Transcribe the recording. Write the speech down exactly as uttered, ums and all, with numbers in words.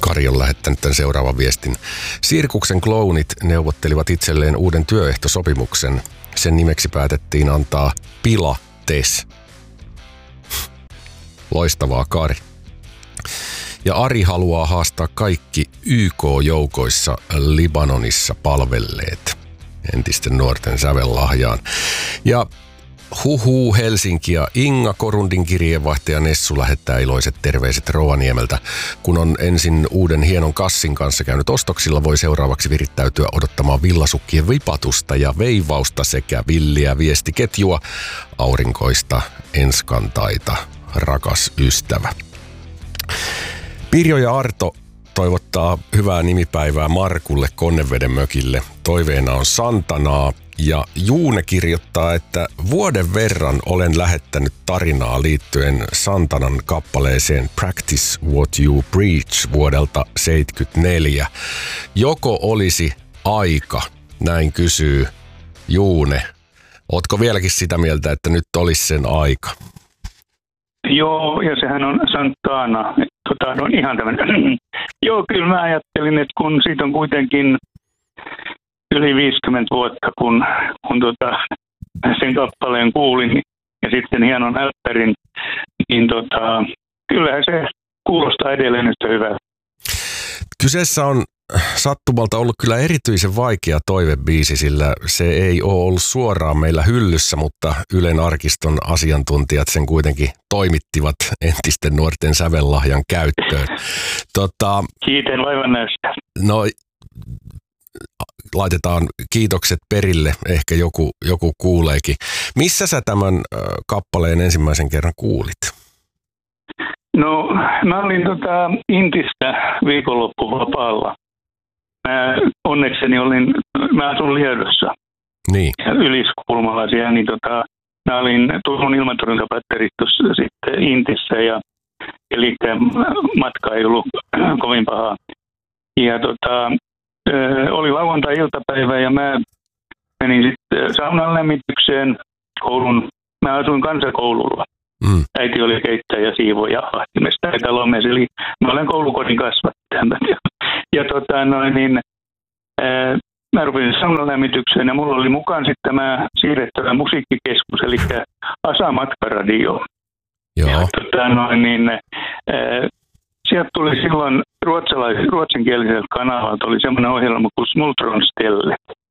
Kari on lähettänyt tämän seuraavan viestin. Sirkuksen klounit neuvottelivat itselleen uuden työehtosopimuksen. Sen nimeksi päätettiin antaa Pilates. Loistavaa, Kari. Ja Ari haluaa haastaa kaikki Y K-joukoissa Libanonissa palvelleet entisten nuorten sävellahjaan. Ja huhuu Helsinki ja Inga Korundin kirjeenvaihtaja Nessu lähettää iloiset terveiset Rovaniemeltä. Kun on ensin uuden hienon kassin kanssa käynyt ostoksilla, voi seuraavaksi virittäytyä odottamaan villasukkien vipatusta ja veivausta sekä villiä viestiketjua. Aurinkoista enskantaita, rakas ystävä. Pirjo ja Arto toivottaa hyvää nimipäivää Markulle Konneveden mökille. Toiveena on Santanaa. Ja Juune kirjoittaa, että vuoden verran olen lähettänyt tarinaa liittyen Santanan kappaleeseen Practice What You Preach vuodelta seitsemänkymmentäneljä. Joko olisi aika, näin kysyy Juune. Ootko vieläkin sitä mieltä, että nyt olisi sen aika? Joo, ja sehän on Santana. Tota, on ihan tämmöinen. Joo, kyllä mä ajattelin, että kun siitä on kuitenkin yli viisikymmentä vuotta, kun, kun tota, sen kappaleen kuulin ja sitten hienon älppärin, niin tota, kyllähän se kuulostaa edelleen yhtä hyvältä. Kyseessä on sattumalta ollut kyllä erityisen vaikea toivebiisi, sillä se ei ole ollut suoraan meillä hyllyssä, mutta Ylen arkiston asiantuntijat sen kuitenkin toimittivat entisten nuorten sävellahjan käyttöön. Tota, Kiitän vaivannäöstä. No, laitetaan kiitokset perille, ehkä joku, joku kuuleekin. Missä sä tämän äh, kappaleen ensimmäisen kerran kuulit? No, mä olin tota Intistä viikonloppuvapaalla. Mä onnekseni olin, mä asun Liedossa. Niin. Yliskulmalla siellä, niin tota, mä olin Turun ilmatorjuntapatterissa sitten Intissä ja eli matka ei ollut kovin paha. Ja tota, oli lauantai-iltapäivä ja mä menin sitten saunan lämmitykseen koulun. Mä asuin kansakoululla. Mm. Äiti oli keittäjä, siivoja, ahtimesta ja talomies, eli mä olen koulukodin kasvattaja. Ja tota noin, niin ää, mä rupesin saunan lämmitykseen ja mulla oli mukaan sitten tämä siirrettävä musiikkikeskus, eli Asa Matkaradio. Joo. Ja tota noin, niin ää, sieltä tuli silloin ruotsinkieliseltä kanavalta oli semmoinen ohjelma kuin Smultronstelle.